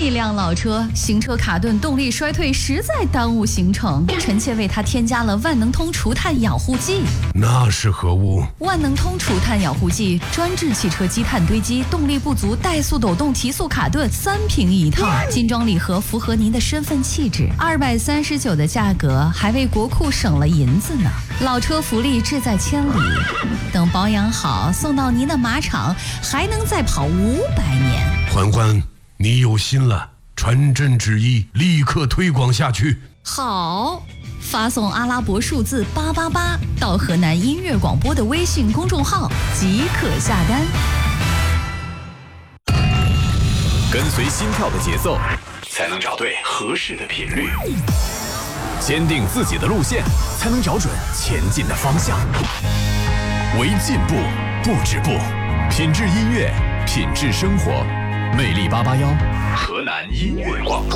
一辆老车，行车卡顿，动力衰退，实在耽误行程。臣妾为他添加了万能通除碳养护剂。 那是何物？ 万能通除碳养护剂专治汽车积碳堆积、动力不足、怠速抖动、提速卡顿，3瓶一套，精装礼盒，符合您的身份气质。239的价格，还为国库省了银子呢。老车福利志在千里，等保养好，送到您的马场，还能再跑500年。 欢欢，你有心了，传朕旨意，立刻推广下去。 好，发送阿拉伯数字888到河南音乐广播的微信公众号即可下单。 跟随心跳的节奏，才能找对合适的频率；坚定自己的路线，才能找准前进的方向。为进步不止步，品质音乐，品质生活。魅力881，河南音乐广播。